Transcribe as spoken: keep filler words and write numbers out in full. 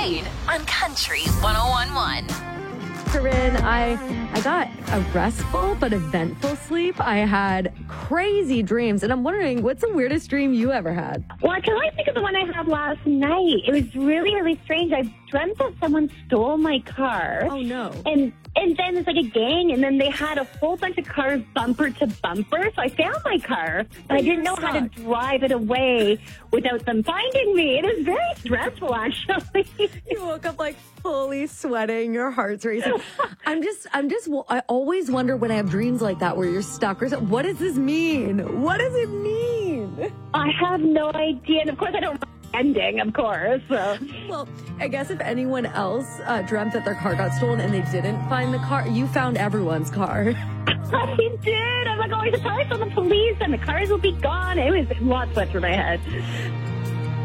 Reid on Country one oh one point one. Corinne, I I got a restful but eventful sleep. I had crazy dreams, and I'm wondering, what's the weirdest dream you ever had? Well, I can only think of the one I had last night. It was really, really strange. I dreamt that someone stole my car. Oh, no. And and then there's like a gang, and then they had a whole bunch of cars bumper to bumper. So I found my car, but I didn't know how to drive it away without them finding me. It is very stressful, actually. You woke up like fully sweating, your heart's racing. I'm just, I'm just, I always wonder when I have dreams like that where you're stuck or something. What does this mean? What does it mean? I have no idea. And of course, I don't know the ending, of course. So. Well, I guess if anyone else uh, dreamt that their car got stolen and they didn't find the car, you found everyone's car. I did. I'm like, oh, I should probably tell the police and the cars will be gone. It was lots went through my head.